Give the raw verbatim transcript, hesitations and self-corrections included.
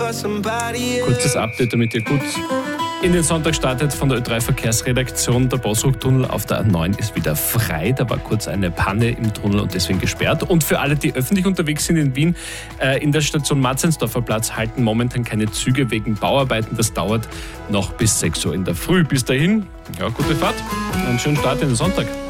Kurzes Update, damit ihr gut in den Sonntag startet von der Ö drei Verkehrsredaktion. Der Bosruck-Tunnel auf der A neun ist wieder frei. Da war kurz eine Panne im Tunnel und deswegen gesperrt. Und für alle, die öffentlich unterwegs sind in Wien, äh, in der Station Matzensdorfer Platz halten momentan keine Züge wegen Bauarbeiten. Das dauert noch bis sechs Uhr in der Früh. Bis dahin, ja, gute Fahrt und einen schönen Start in den Sonntag.